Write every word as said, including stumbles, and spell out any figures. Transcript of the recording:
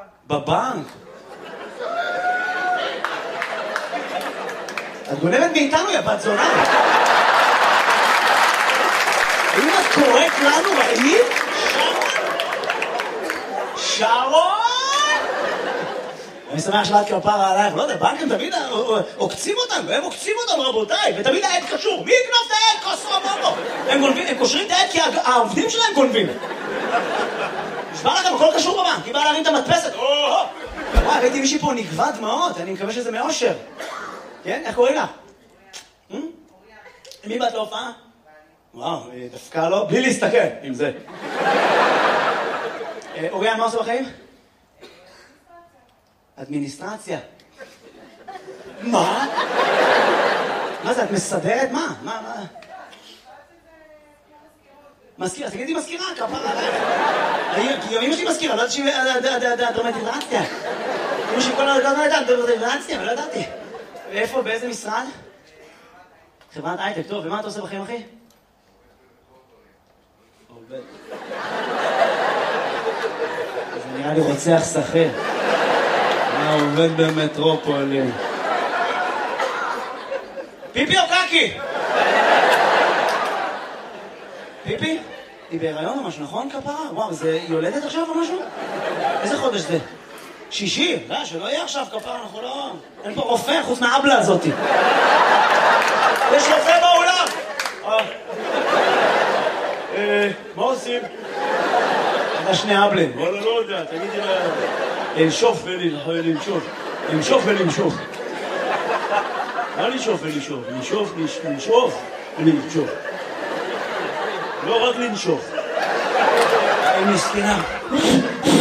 בבנק? את גונבת מאיתנו, יא בת זונה. אם את קוראת לנו רעים? שרון! אני שמח שלאת כפרה עלייך, לא יודע, בנקים תמיד עוקצים אותנו, הם עוקצים אותנו רבותיי, ותמיד העד קשור. מי יקנוף את העד? כוסו בובו. הם גונבים, הם קושרים את העד כי העובדים שלהם גונבים. נשבע לכם, הכל קשור בבנק, היא באה להרים את המדפסת. וואי, ראיתי מישהי פה נגבה דמעות, אני מקווה שזה מאושר. כן? איך קוראים לה? מי באת להופעה? וואו, דווקא לא, בלי להסתכל עם זה. אוריה, מה עושה בחיים? אדמיניסטרציה. מה? מה זה, את מסדרת? מה? מה, מה? מזכירה, תגידי מזכירה, כפרה עליך. כי אמא שלי מזכירה, לא יודעת שהיא דרמטיזציה. אמא שלי כל הדעת לא יודעת דרמטיזציה, אבל לא ידעתי. ואיפה, באיזה משרד? חברת הייטק, טוב, ומה אתה עושה בחיים, אחי? עובד. זה נראה לי רוצח שכיר. מה עובד במטרופולין? פיפי או קקי? פיפי? היא בהיריון או משהו, נכון כפרה? וואו, זה יולדת עכשיו או משהו? איזה חודש זה? שישי? לא, שלא יהיה עכשיו כפרה, אנחנו לא... אין פה רופא חוץ מהאבלה הזאתי. יש רופא באולם! מה עושים? זה שני אבלים. וואלה, לא יודע, תגידי לה... לנשוף ולנשוף. לנשוף ולנשוף. מה לנשוף ולנשוף? לנשוף, לנשוף ולנשוף. לא רק לנשוף. היא מסכנה.